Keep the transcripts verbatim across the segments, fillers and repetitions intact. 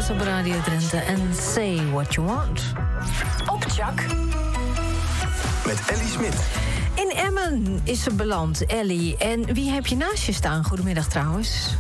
Start op Radio Drenthe en Say What You Want. Op Chak. Met Ellie Smit. In Emmen is ze beland, Ellie. En wie heb je naast je staan? Goedemiddag trouwens.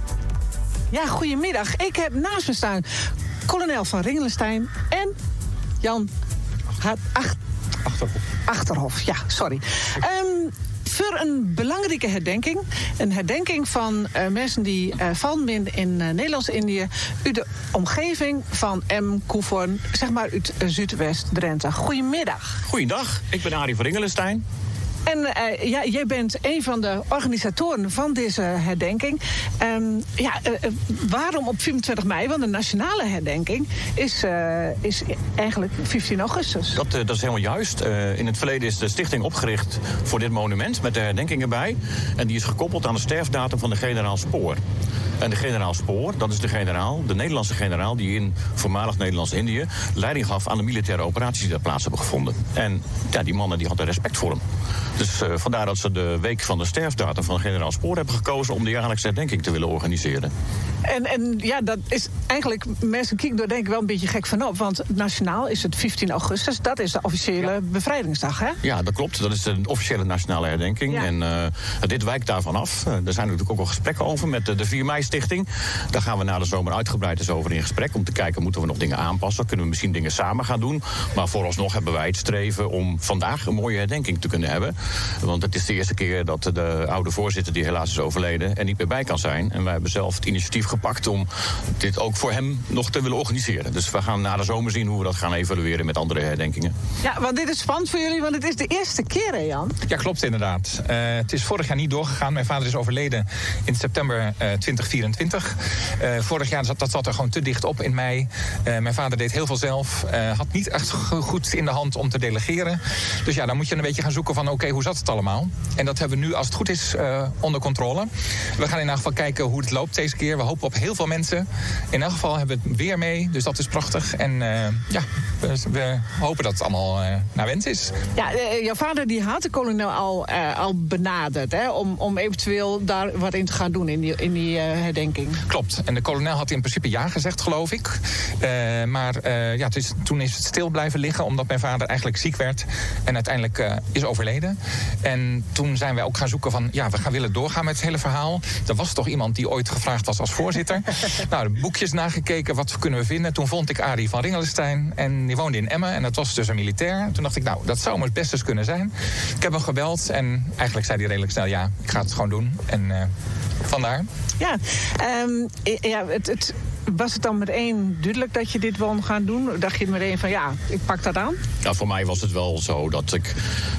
Ja, goedemiddag. Ik heb naast me staan kolonel van Ringelenstein en Jan Ach- Ach- Achterhof. Achterhof. Ja, sorry. Um, voor een belangrijke herdenking. Een herdenking van uh, mensen die uh, vallen in, in uh, Nederlands-Indië uit de omgeving van Emmen, Koevoorn, zeg maar uit uh, Zuidwest-Drenthe. Goedemiddag. Goeiedag, ik ben Arie van Ringelenstein. En uh, ja, jij bent een van de organisatoren van deze herdenking. Um, ja, uh, uh, waarom op vierentwintig mei? Want de nationale herdenking is, uh, is eigenlijk vijftien augustus. Dat, uh, dat is helemaal juist. Uh, in het verleden is de stichting opgericht voor dit monument met de herdenking erbij. En die is gekoppeld aan de sterfdatum van de generaal Spoor. En de generaal Spoor, dat is de generaal, de Nederlandse generaal die in voormalig Nederlands-Indië leiding gaf aan de militaire operaties die daar plaats hebben gevonden. En ja, die mannen die hadden respect voor hem. Dus uh, vandaar dat ze de week van de sterfdatum van de generaal Spoor hebben gekozen om de jaarlijkse herdenking te willen organiseren. En, en ja, dat is eigenlijk, mensen kijken door denk ik wel een beetje gek van op. Want nationaal is het vijftien augustus, dat is de officiële ja. bevrijdingsdag, hè? Ja, dat klopt. Dat is de officiële nationale herdenking. Ja. En uh, dit wijkt daarvan af. Uh, er zijn natuurlijk ook al gesprekken over met de, de vier mei Stichting. Daar gaan we na de zomer uitgebreid eens over in gesprek. Om te kijken, moeten we nog dingen aanpassen? Kunnen we misschien dingen samen gaan doen? Maar vooralsnog hebben wij het streven om vandaag een mooie herdenking te kunnen hebben. Want het is de eerste keer dat de oude voorzitter, die helaas is overleden, er niet meer bij kan zijn. En wij hebben zelf het initiatief gepakt om dit ook voor hem nog te willen organiseren. Dus we gaan na de zomer zien hoe we dat gaan evalueren met andere herdenkingen. Ja, want dit is spannend voor jullie, want het is de eerste keer, hè, Jan? Ja, klopt inderdaad. Uh, het is vorig jaar niet doorgegaan. Mijn vader is overleden in september uh, twintig vierentwintig. Uh, vorig jaar zat, dat zat er gewoon te dicht op in mei. Uh, mijn vader deed heel veel zelf. Uh, had niet echt goed in de hand om te delegeren. Dus ja, dan moet je een beetje gaan zoeken van oké, okay, hoe zat het allemaal? En dat hebben we nu, als het goed is, uh, onder controle. We gaan in elk geval kijken hoe het loopt deze keer. We hopen op heel veel mensen. In elk geval hebben we het weer mee, dus dat is prachtig. En uh, ja, we, we hopen dat het allemaal uh, naar wens is. Ja, uh, jouw vader die had de kolonel al, uh, al benaderd, hè, om, om eventueel daar wat in te gaan doen in die, in die uh, herdenking. Klopt. En de kolonel had in principe ja gezegd, geloof ik. Uh, maar uh, ja, het is, toen is het stil blijven liggen, omdat mijn vader eigenlijk ziek werd en uiteindelijk uh, is overleden. En toen zijn wij ook gaan zoeken van, ja, we gaan willen doorgaan met het hele verhaal. Er was toch iemand die ooit gevraagd was als voorzitter. Nou, de boekjes nagekeken, wat kunnen we vinden? Toen vond ik Arie van Ringelenstein en die woonde in Emmen en dat was dus een militair. Toen dacht ik, nou, dat zou maar het beste eens kunnen zijn. Ik heb hem gebeld en eigenlijk zei hij redelijk snel, ja, ik ga het gewoon doen. En uh, vandaar. Ja, um, ja het, het, was het dan meteen duidelijk dat je dit wil gaan doen? Dacht je meteen van, ja, ik pak dat aan? Ja, voor mij was het wel zo dat ik...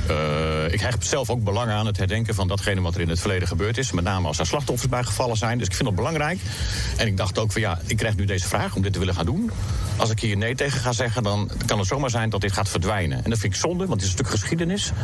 Uh, ik hecht zelf ook belang aan het herdenken van datgene wat er in het verleden gebeurd is. Met name als er slachtoffers bij gevallen zijn. Dus ik vind dat belangrijk. En ik dacht ook van, ja, ik krijg nu deze vraag om dit te willen gaan doen. Als ik hier nee tegen ga zeggen, dan kan het zomaar zijn dat dit gaat verdwijnen. En dat vind ik zonde, want het is een stuk geschiedenis.